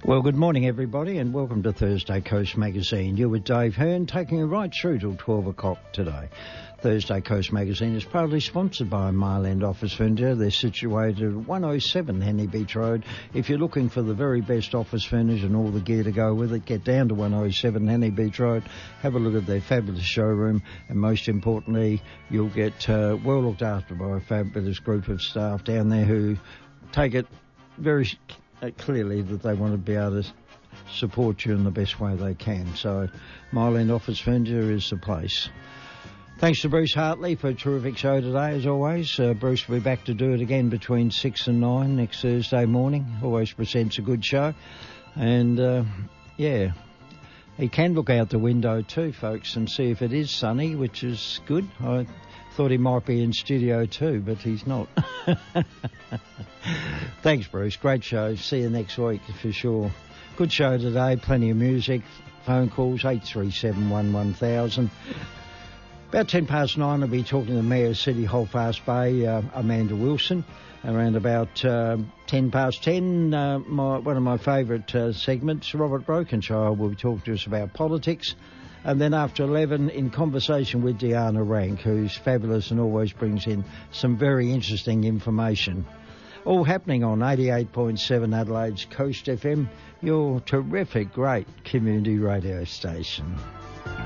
Well, good morning, everybody, and welcome to Thursday Coast Magazine. You're with Dave Hearn, taking you right through till 12 o'clock today. Thursday Coast Magazine is proudly sponsored by Myland Office Furniture. They're situated at 107 Henny Beach Road. If you're looking for the very best office furniture and all the gear to go with it, get down to 107 Henny Beach Road, have a look at their fabulous showroom, and most importantly, you'll get well looked after by a fabulous group of staff down there who take it very clearly that they want to be able to support you in the best way they can. So Myland Office Furniture is the place. Thanks to Bruce Hartley for a terrific show today, as always. Bruce will be back to do it again between 6 and 9 next Thursday morning. Always presents a good show. And, he can look out the window too, folks, and see if it is sunny, which is good. I thought he might be in studio too, but he's not. Thanks, Bruce. Great show. See you next week for sure. Good show today. Plenty of music. Phone calls, 837-11,000. About 10 past 9, I'll be talking to the Mayor of City Holdfast Bay, Amanda Wilson. Around about 10 past 10, one of my favourite segments, Robert Brokenshire will be talking to us about politics. And then after 11, in conversation with Deanna Rank, who's fabulous and always brings in some very interesting information. All happening on 88.7 Adelaide's Coast FM, your terrific, great community radio station.